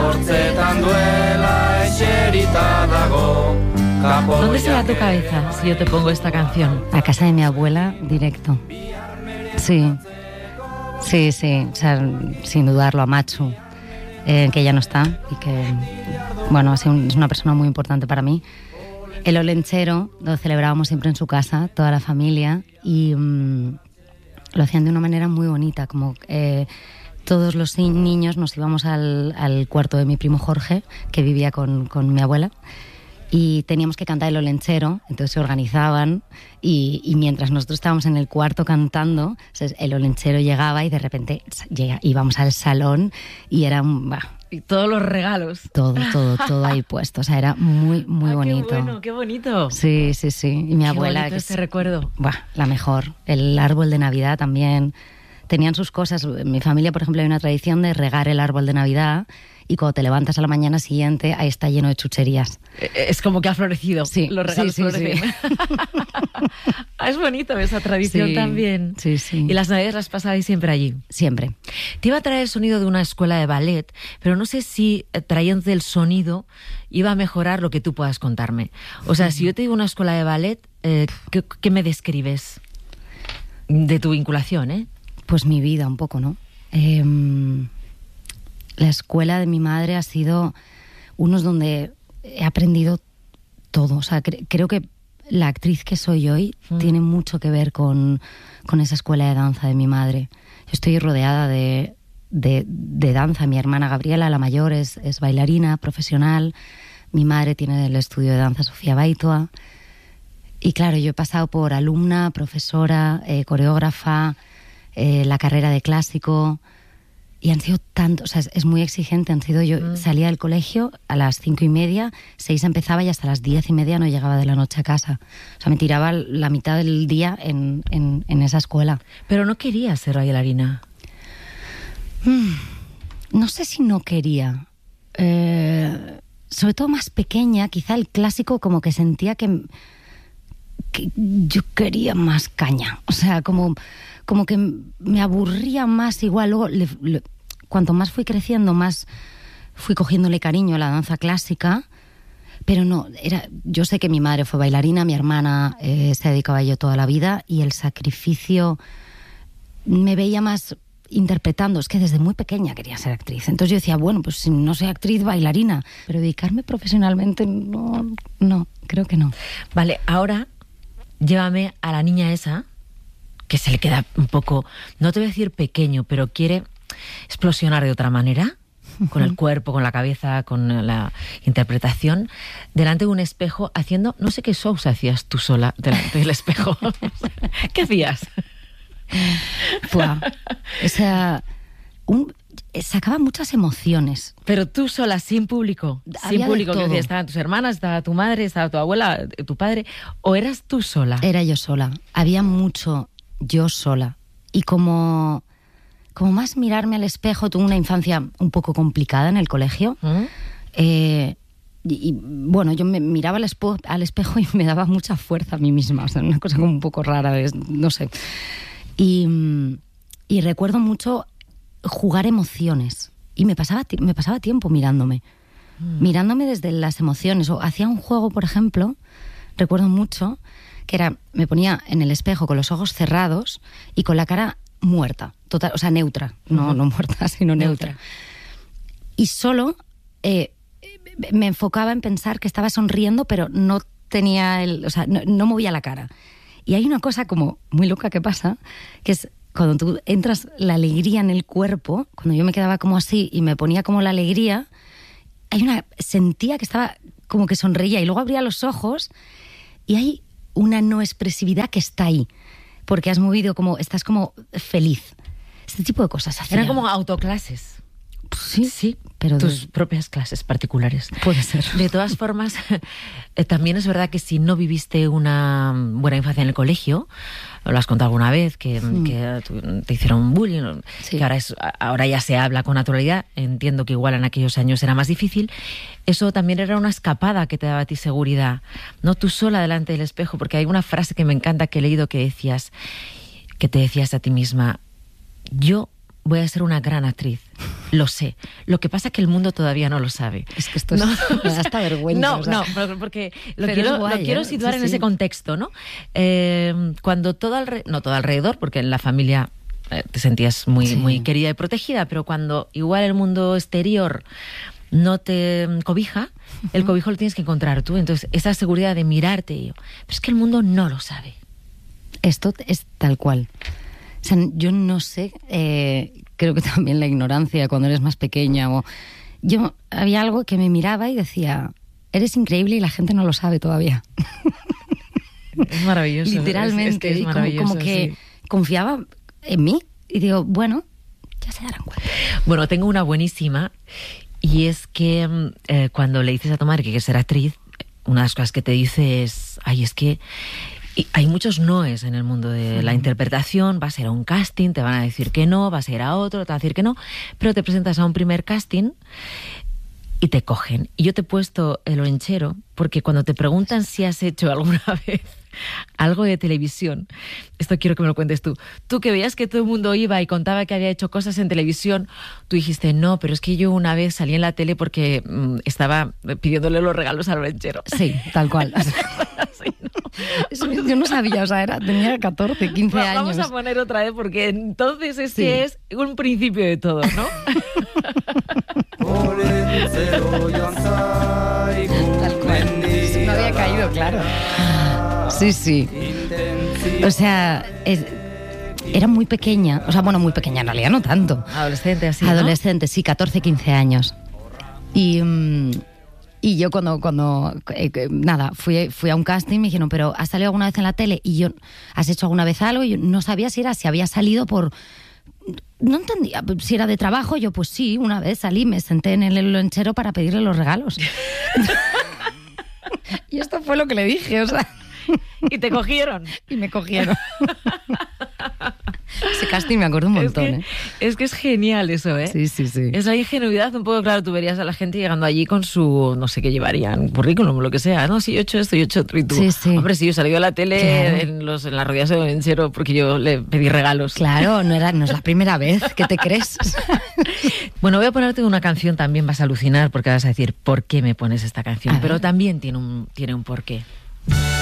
hortzetan duela eserita dago. ¿Dónde será tu cabeza si yo te pongo esta canción? A casa de mi abuela, directo. Sí. Sí, sí, o sea, sin dudarlo, a Machu, que ya no está y que, bueno, es una persona muy importante para mí. El Olentzero lo celebrábamos siempre en su casa, toda la familia, y lo hacían de una manera muy bonita, como todos los niños nos íbamos al cuarto de mi primo Jorge, que vivía con mi abuela, y teníamos que cantar el Olentzero, entonces se organizaban y mientras nosotros estábamos en el cuarto cantando, el Olentzero llegaba y de repente íbamos al salón y eran... Y todos los regalos. Todo ahí puesto, o sea, era muy bonito. Qué bonito. Sí. Y mi abuela... Qué bonito ese recuerdo. La mejor. El árbol de Navidad también. Tenían sus cosas. En mi familia, por ejemplo, hay una tradición de regar el árbol de Navidad y cuando te levantas a la mañana siguiente, ahí está lleno de chucherías. Es como que ha florecido. Sí, los regalos florecen. Sí. Es bonito esa tradición también. Sí. ¿Y las Navidades las pasabais siempre allí? Siempre. Te iba a traer el sonido de una escuela de ballet, pero no sé si trayendo el sonido iba a mejorar lo que tú puedas contarme. O sea, si yo te digo una escuela de ballet, ¿qué me describes de tu vinculación, Pues mi vida un poco, ¿no? La escuela de mi madre ha sido unos donde he aprendido todo. O sea, creo que la actriz que soy hoy tiene mucho que ver con esa escuela de danza de mi madre. Yo estoy rodeada de danza. Mi hermana Gabriela, la mayor, es bailarina profesional. Mi madre tiene el estudio de danza Sofía Baitoa. Y claro, yo he pasado por alumna, profesora, coreógrafa, la carrera de clásico... Y han sido tantos, o sea, es muy exigente. Yo salía del colegio a las 5:30, 6 empezaba y hasta las 10:30 no llegaba de la noche a casa. O sea, me tiraba la mitad del día en esa escuela. Pero no quería ser bailarina. No sé si no quería. Sobre todo más pequeña, quizá el clásico como que sentía que yo quería más caña. O sea, como que me aburría más igual. Luego, cuanto más fui creciendo, más fui cogiéndole cariño a la danza clásica. Pero no, yo sé que mi madre fue bailarina, mi hermana se ha dedicado a ello toda la vida y el sacrificio me veía más interpretando. Es que desde muy pequeña quería ser actriz. Entonces yo decía, bueno, pues si no soy actriz, bailarina. Pero dedicarme profesionalmente, no, creo que no. Vale, ahora llévame a la niña esa que se le queda un poco, no te voy a decir pequeño, pero quiere explosionar de otra manera, con el cuerpo, con la cabeza, con la interpretación, delante de un espejo, haciendo, no sé qué shows hacías tú sola delante del espejo. ¿Qué hacías? O sea, sacaba muchas emociones. Pero tú sola, sin público. Sin público, que decías, estaban tus hermanas, estaba tu madre, estaba tu abuela, tu padre, ¿o eras tú sola? Era yo sola. Había mucho yo sola. Y como más mirarme al espejo, tuve una infancia un poco complicada en el colegio. Y bueno, yo me miraba al espejo y me daba mucha fuerza a mí misma. O sea, una cosa como un poco rara, no sé. Y recuerdo mucho jugar emociones. Y me pasaba tiempo mirándome. Mirándome desde las emociones. O hacía un juego, por ejemplo, recuerdo mucho, que era, me ponía en el espejo con los ojos cerrados y con la cara muerta, total, o sea, neutra, no muerta, sino neutra. Y solo me enfocaba en pensar que estaba sonriendo, pero no tenía no movía la cara. Y hay una cosa como muy loca que pasa, que es cuando tú entras la alegría en el cuerpo, cuando yo me quedaba como así y me ponía como la alegría, sentía que estaba como que sonreía y luego abría los ojos y hay una no expresividad que está ahí, porque has movido estás como feliz. Este tipo de cosas hacía. Eran como autoclases. Sí, pero tus propias clases particulares. Puede ser. De todas formas, también es verdad que si no viviste una buena infancia en el colegio, lo has contado alguna vez, que te hicieron bullying, sí. Que ahora ya se habla con naturalidad, entiendo que igual en aquellos años era más difícil, eso también era una escapada que te daba a ti seguridad, no tú sola delante del espejo, porque hay una frase que me encanta que he leído que te decías a ti misma, yo voy a ser una gran actriz. Lo sé. Lo que pasa es que el mundo todavía no lo sabe. Es que esto es, me da hasta vergüenza. No, o sea. no, porque lo Pero quiero situar en ese contexto, ¿no? Cuando no todo alrededor, porque en la familia te sentías muy querida y protegida, pero cuando igual el mundo exterior no te cobija, el cobijo lo tienes que encontrar tú. Entonces, esa seguridad de mirarte pero es que el mundo no lo sabe. Esto es tal cual. O sea, yo no sé, creo que también la ignorancia cuando eres más pequeña. Yo había algo que me miraba y decía, eres increíble y la gente no lo sabe todavía. Es maravilloso. Literalmente. Es maravilloso, como que confiaba en mí y digo, bueno, ya se darán cuenta. Bueno, tengo una buenísima. Y es que cuando le dices a tu madre que quieres ser actriz, una de las cosas que te dice es, es que hay muchos noes en el mundo de la interpretación, vas a ir a un casting, te van a decir que no, vas a ir a otro, te van a decir que no, pero te presentas a un primer casting y te cogen. Y yo te he puesto el Olenchero porque cuando te preguntan si has hecho alguna vez algo de televisión, esto quiero que me lo cuentes tú. Tú que veías que todo el mundo iba y contaba que había hecho cosas en televisión, tú dijiste, no, pero es que yo una vez salí en la tele porque estaba pidiéndole los regalos al Olenchero. Sí, tal cual. Sí, ¿no? Yo no sabía, o sea, tenía 14, 15 años. Vamos a poner otra vez porque entonces es que es un principio de todo, ¿no? Tal cual. Sí, no había caído, claro. Sí. O sea, era muy pequeña. O sea, bueno, muy pequeña en realidad, no tanto. Adolescente, así, ¿no? Adolescente, sí, 14, 15 años. Y yo cuando nada, fui a un casting, me dijeron, pero ¿has salido alguna vez en la tele? Y yo, ¿has hecho alguna vez algo? Y yo no sabía si había salido por... No entendía si era de trabajo. Yo, pues sí, una vez salí, me senté en el lonchero para pedirle los regalos. Y esto fue lo que le dije, o sea... Y te cogieron. Y me cogieron. Ese casting me acuerdo un montón, es que es genial eso, ¿eh? Sí. Es la ingenuidad, un poco, claro, tú verías a la gente llegando allí con su, no sé qué llevarían, currículum, lo que sea. No, sí, yo he hecho esto, yo he hecho otro. Y tú, hombre, sí, yo he salido a la tele, claro, en las rodillas de Olenchero porque yo le pedí regalos. Claro, no es la primera vez, ¿qué te crees? Bueno, voy a ponerte una canción, también vas a alucinar porque vas a decir, ¿por qué me pones esta canción? Pero también tiene un porqué.